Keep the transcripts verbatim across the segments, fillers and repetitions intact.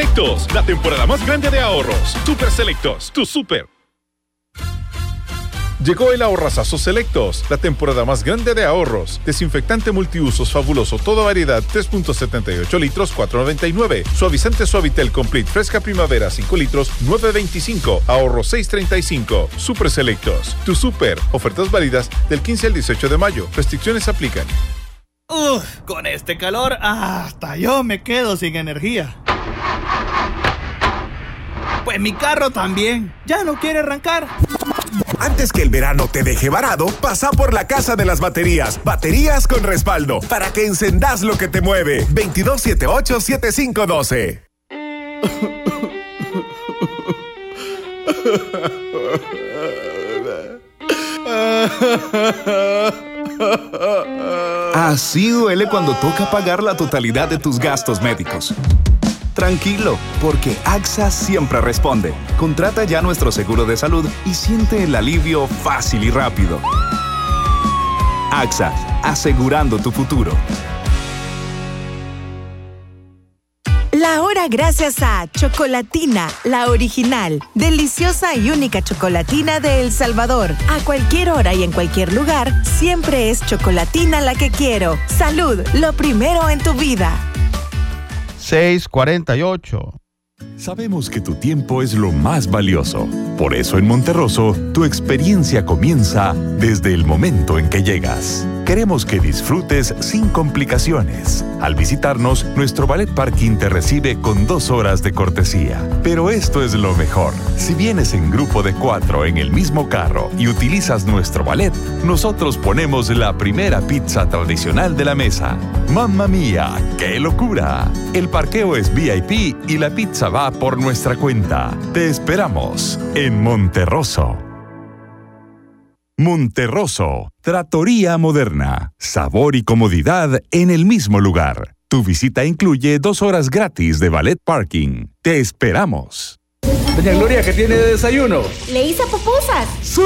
Selectos, la temporada más grande de ahorros. Super Selectos, tu super. Llegó el ahorrazazo Selectos, la temporada más grande de ahorros. Desinfectante multiusos fabuloso, toda variedad, tres punto setenta y ocho litros, cuatro noventa y nueve. Suavizante Suavitel Complete Fresca Primavera, cinco litros, nueve veinticinco. Ahorro seis treinta y cinco. Super Selectos, tu super. Ofertas válidas del quince al dieciocho de mayo. Restricciones aplican. Uf, con este calor, hasta yo me quedo sin energía. Pues mi carro también, ya no quiere arrancar. Antes que el verano te deje varado, pasa por la Casa de las Baterías. Baterías con respaldo, para que encendas lo que te mueve. veintidós setenta y ocho, setenta y cinco doce. Así duele cuando toca pagar la totalidad de tus gastos médicos. Tranquilo, porque A X A siempre responde. Contrata ya nuestro seguro de salud y siente el alivio fácil y rápido. A X A, asegurando tu futuro. La hora gracias a Chocolatina, la original, deliciosa y única chocolatina de El Salvador. A cualquier hora y en cualquier lugar, siempre es Chocolatina la que quiero. Salud, lo primero en tu vida. seis cuarenta y ocho. Sabemos que tu tiempo es lo más valioso. Por eso en Monterroso, tu experiencia comienza desde el momento en que llegas. Queremos que disfrutes sin complicaciones. Al visitarnos, nuestro ballet parking te recibe con dos horas de cortesía. Pero esto es lo mejor. Si vienes en grupo de cuatro en el mismo carro y utilizas nuestro ballet, nosotros ponemos la primera pizza tradicional de la mesa. ¡Mamma mía! ¡Qué locura! El parqueo es V I P y la pizza va por nuestra cuenta. Te esperamos en Monterroso. Monterroso, Trattoria Moderna. Sabor y comodidad en el mismo lugar. Tu visita incluye dos horas gratis de ballet parking. Te esperamos. Doña Gloria, ¿qué tiene de desayuno? Le hice pupusas. ¡Sí!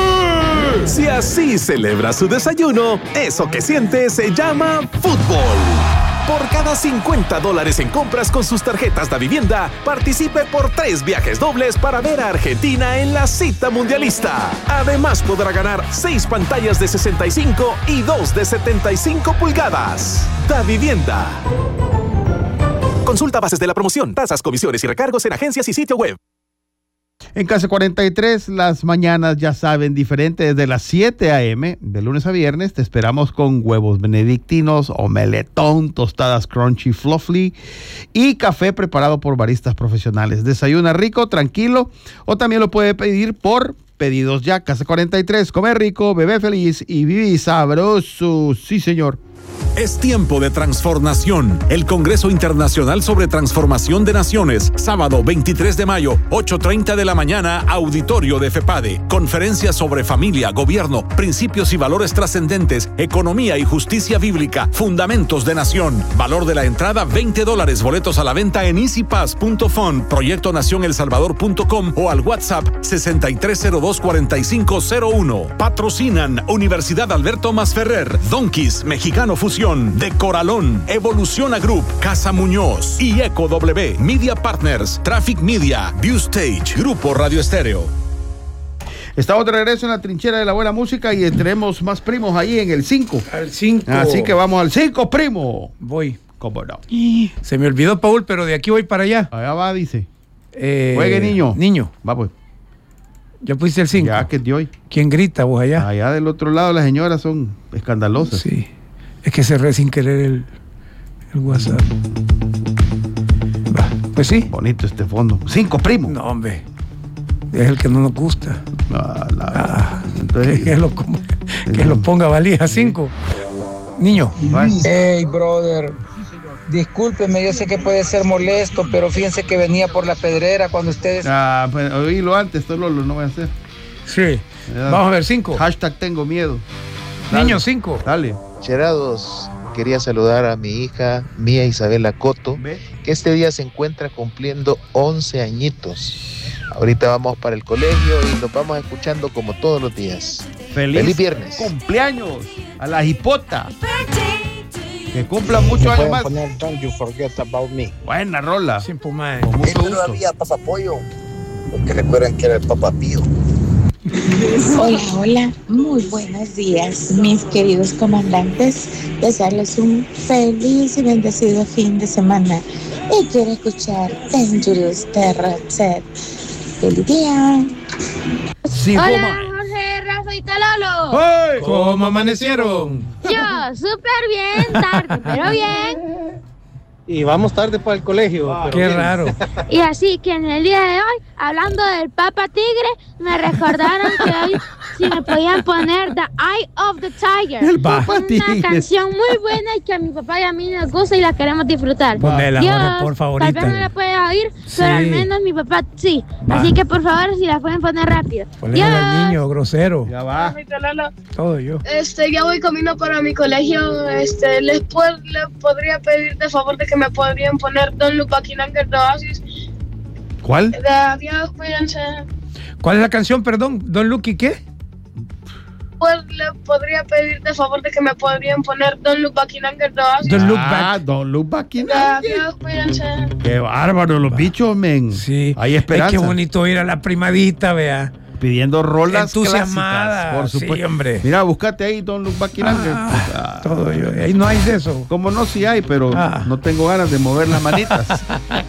Si así celebra su desayuno, eso que siente se llama fútbol. Por cada cincuenta dólares en compras con sus tarjetas de vivienda, participe por tres viajes dobles para ver a Argentina en la cita mundialista. Además podrá ganar seis pantallas de sesenta y cinco y dos de setenta y cinco pulgadas. Da Vivienda. Consulta bases de la promoción, tasas, comisiones y recargos en agencias y sitio web. En Casa cuarenta y tres, las mañanas ya saben diferente desde las siete a eme, de lunes a viernes. Te esperamos con huevos benedictinos, omeletón, tostadas crunchy fluffy y café preparado por baristas profesionales. Desayuna rico, tranquilo, o también lo puede pedir por pedidos ya. Casa cuarenta y tres, come rico, bebé feliz y viví sabroso. Sí, señor. Es tiempo de transformación. El Congreso Internacional sobre Transformación de Naciones, sábado veintitrés de mayo, ocho treinta de la mañana, auditorio de FEPADE. Conferencia sobre familia, gobierno, principios y valores trascendentes, economía y justicia bíblica, fundamentos de nación. Valor de la entrada veinte dólares. Boletos a la venta en easy pass punto fund, proyecto nación el salvador punto com o al WhatsApp sesenta y tres cero dos cuarenta y cinco cero uno. Patrocinan Universidad Alberto Masferrer, Donkeys, Mexicano Fusión, De Coralón, Evoluciona Group, Casa Muñoz y Eco W, Media Partners, Traffic Media, View Stage, Grupo Radio Estéreo. Estamos de regreso en la trinchera de la buena música y tenemos más primos ahí en el cinco. Al cinco. Así que vamos al cinco, primo. Voy. ¿Cómo no? Se me olvidó, Paul, pero de aquí voy para allá. Allá va, dice. Eh, Juegue, niño. Niño. Va, pues. Ya pusiste el cinco. Ya que es de hoy. ¿Quién grita vos allá? Allá del otro lado las señoras son escandalosas. Sí. Es que cerré sin querer el, el WhatsApp. Va, pues sí. Bonito este fondo. Cinco, primo. No, hombre. Es el que no nos gusta. Ah, la... ah, Entonces, que lo, que lo ponga valija. Cinco. Niño. Hey, brother. Discúlpeme, yo sé que puede ser molesto, pero fíjense que venía por la Pedrera cuando ustedes... Ah, pues oílo antes, esto lo, lo no voy a hacer. Sí. Ya. Vamos a ver, cinco. Hashtag tengo miedo. Dale. Niño, cinco. Dale. Cherados, quería saludar a mi hija Mía Isabela Coto, ¿ve? Que este día se encuentra cumpliendo once añitos. Ahorita vamos para el colegio y nos vamos escuchando como todos los días. Feliz, Feliz viernes. Cumpleaños a la hipota. Que cumplan muchos años más. Poner Don't You Forget About Me. Buena rola. Simple Man. Con mucho Pero gusto. había papapollo, porque recuerden que era el papapío. Hola, hola, muy buenos días, mis queridos comandantes. Desearles un feliz y bendecido fin de semana. Y quiero escuchar Dangerous de Roxette. ¡Feliz día! Sí, Hola, Jorge, Rafa y Talolo. ¡Hey! ¿Cómo amanecieron? Yo, súper bien, tarde, pero bien. Y vamos tarde para el colegio. Ah, pero qué bien. raro. Y así que en el día de hoy, hablando del Papa Tigre, me recordaron que hoy si me podían poner The Eye of the Tiger. El Papa Una Tigre. canción muy buena y que a mi papá y a mí nos gusta y la queremos disfrutar. Ponela, Dios, Jorge, por favorita. tal vez no la puedes oír, Sí. pero al menos mi papá sí. Va. Así que por favor, si la pueden poner rápido. Ponle al niño, grosero. Ya va. Todo yo. Este, ya voy camino para mi colegio. Este, les, puedo, les podría pedir de favor de que me podrían poner Don't Look Back in Anger de Oasis. ¿Cuál? De adiós, cuídense. ¿Cuál es la canción, perdón? ¿Don Lucky qué? Pues le podría pedir de favor de que me podrían poner Don't Look Back in Anger de Oasis. Don't Look Ah, Back. Don't Look Back in De adiós, cuídense. Qué bárbaro, los bichos, men. Sí. Hay esperanza. Es que bonito ir a la primadita, vea. Pidiendo rolas Entusiasmada, clásicas, por sí, supuesto. hombre. Mira, búscate ahí Don't Look Back in Anger. Ah, todo yo. Ahí no hay de eso. Como no, sí hay, pero Ah. no tengo ganas de mover las manitas.